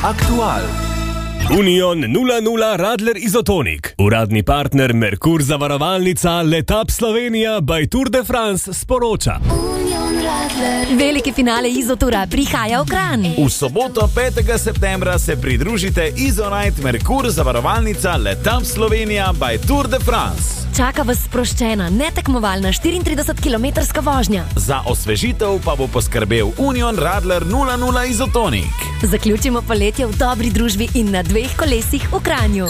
Aktual. Union 00 Radler Izotonik. Uradni partner Merkur zavarovalnica Letap Slovenija by Tour de France sporoča. Veliki finale Izotura prihaja v Kranj. V soboto 5. septembra se pridružite Izonite Merkur zavarovalnica Letap Slovenija by Tour de France. Čaka vas sproščena, netekmovalna 34-kilometrska vožnja. Za osvežitev pa bo poskrbel Union Radler 00 Izotonik. Zaključimo poletje v dobri družbi in na 2 kolesih v Kranju.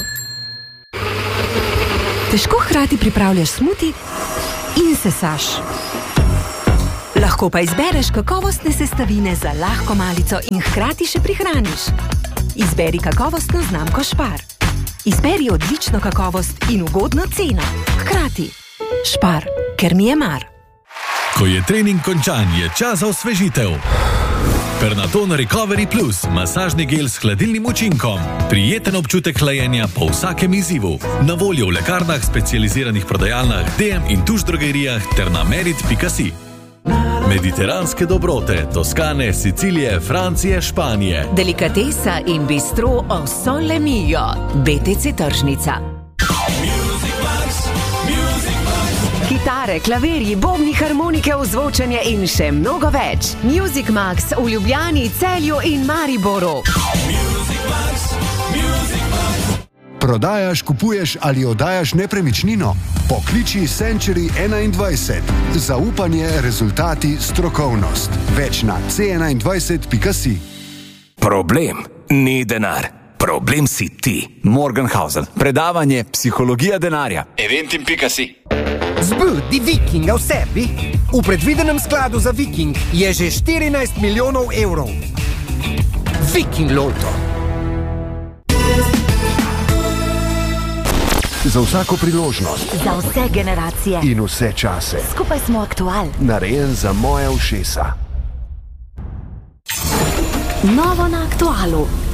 Težko hkrati pripravljaš smuti in sesaš. Lahko pa izbereš kakovostne sestavine za lahko malico in hkrati še prihraniš. Izberi kakovostno znamko Spar. Izberi odlično kakovost in ugodno ceno. Hkrati. Spar, ker mi je mar. Ko je trening končan, je čas za osvežitev. Pernaton Recovery Plus, masažni gel s hladilnim učinkom. Prijeten občutek hlajenja po vsakem izzivu. Na voljo v lekarnah, specializiranih prodajalnah, DM in tuš drogerijah ter na merit.si. Mediteranske dobrote, Toskane, Sicilije, Francije, Španije. Delikatesa in bistro o Sole Mio. BTC Tržnica. Kitare, klavirji, bobni, harmonike, ozvočenje in še mnogo več. Music Max v Ljubljani, Celju in Mariboru. Prodajaš, kupuješ ali oddajaš nepremičnino? Pokliči Century 21. Zaupanje, rezultati, strokovnost. Več na c21.si. Problem ni denar. Problem si ti. Morgenhausen. Predavanje Psihologija denarja. Eventim.si. Zbudi Vikinga v sebi. V predvidenem skladu za Viking je že 14 milijonov evrov. Viking Loto. Za vsako priložnost. Za vse generacije. In vse čase. Skupaj smo Aktual. Narejen za moje ušesa. Novo na Aktualu.